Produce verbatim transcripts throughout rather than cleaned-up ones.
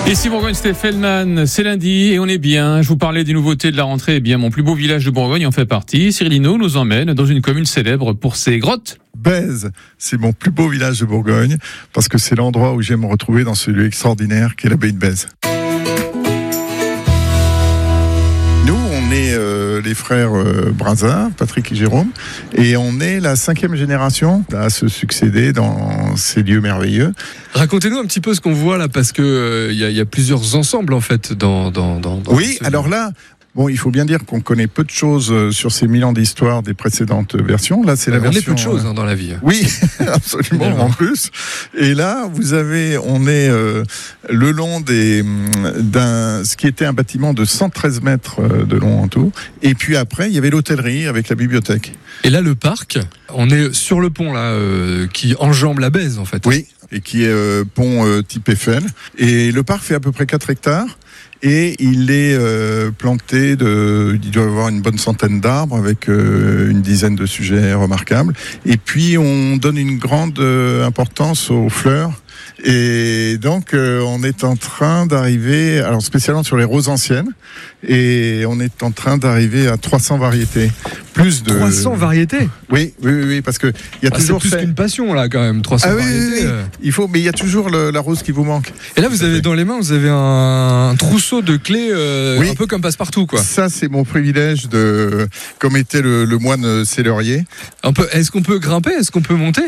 Ici Bourgogne, Stephelman, c'est lundi et on est bien. Je vous parlais des nouveautés de la rentrée. Eh bien, mon plus beau village de Bourgogne en fait partie. Cyril Hinault nous emmène dans une commune célèbre pour ses grottes. Bèze, c'est mon plus beau village de Bourgogne parce que c'est l'endroit où j'aime me retrouver dans ce lieu extraordinaire qu'est l'abbaye de Bèze. Nous, on est euh, les frères euh, Brazin, Patrick et Jérôme, et on est la cinquième génération à se succéder dans ces lieux merveilleux. Racontez-nous un petit peu ce qu'on voit là, parce que il euh, y, y a plusieurs ensembles en fait dans. dans, dans, dans oui, ce... alors là. Bon, il faut bien dire qu'on connaît peu de choses sur ces mille ans d'histoire des précédentes versions. Là, c'est la on version. On est peu de choses hein, dans la vie. Oui, absolument, en plus. Et là, vous avez, on est euh, le long des, d'un, ce qui était un bâtiment de cent treize mètres de long en tout. Et puis après, il y avait l'hôtellerie avec la bibliothèque. Et là, le parc, on est sur le pont là, euh, qui enjambe la Bèze en fait. Oui, et qui est euh, pont euh, type Eiffel. Et le parc fait à peu près quatre hectares. Et il est euh, planté de, il doit y avoir une bonne centaine d'arbres avec euh, une dizaine de sujets remarquables. Et puis on donne une grande euh, importance aux fleurs. Et donc euh, on est en train d'arriver, alors spécialement sur les roses anciennes, et on est en train d'arriver à trois cents variétés. Plus de trois cents variétés. Oui, oui, oui, oui, parce que il y a ah, toujours c'est plus fait... qu'une passion là quand même. trois cents ah, oui, variétés. Oui, oui. Euh... Il faut, mais il y a toujours le, la rose qui vous manque. Et là, vous avez dans les mains, vous avez un, un trousseau de clés, euh, oui. un peu comme Passepartout, quoi. Ça, c'est mon privilège de, comme était le, le moine Célerier. Un peu. Est-ce qu'on peut grimper? Est-ce qu'on peut monter?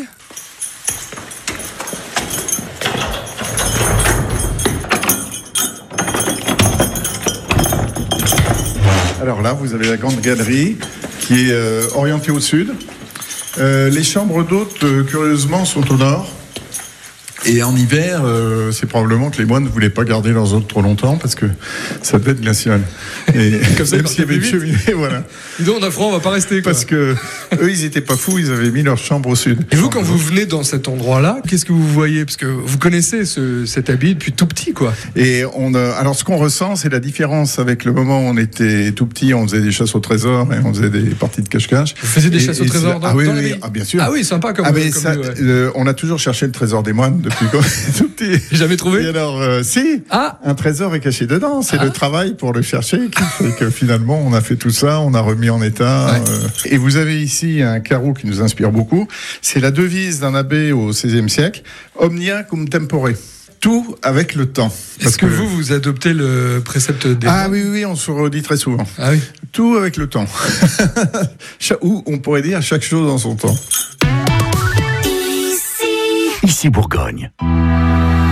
Alors là, vous avez la grande galerie qui est euh, orientée au sud. Euh, les chambres d'hôtes, euh, curieusement, sont au nord. Et en hiver, euh, c'est probablement que les moines ne voulaient pas garder leurs hôtes trop longtemps parce que ça devait être glacial. Et comme ça, même s'il y avait une cheminée, voilà. Dis donc, on a froid, on va pas rester, quoi. Parce que eux, ils étaient pas fous, ils avaient mis leur chambre au sud. Et vous, quand vous venez dans cet endroit-là, qu'est-ce que vous voyez? Parce que vous connaissez ce, cet abbaye depuis tout petit, quoi. Et on, a, alors, ce qu'on ressent, c'est la différence avec le moment où on était tout petit, on faisait des chasses au trésor et on faisait des parties de cache-cache. Vous faisiez des et, chasses au trésor dans, ah, oui, dans oui, l'abbaye? Ah, bien sûr. Ah oui, sympa comme. Ah, mais comme ça, ouais. euh, on a toujours cherché le trésor des moines depuis qu'on est tout petit. Jamais trouvé? Et alors, euh, si, ah. un trésor est caché dedans. C'est ah. le travail pour le chercher qui fait que finalement, on a fait tout ça, on a remis en état. Ouais. Euh, et vous avez ici un carreau qui nous inspire beaucoup. C'est la devise d'un abbé au seizième siècle. Omnia cum tempore. Tout avec le temps. Est-ce que, que vous, vous adoptez le précepte des Ah oui, oui, on se redit très souvent. Ah oui. Tout avec le temps. Ou on pourrait dire chaque chose dans son temps. Ici Bourgogne.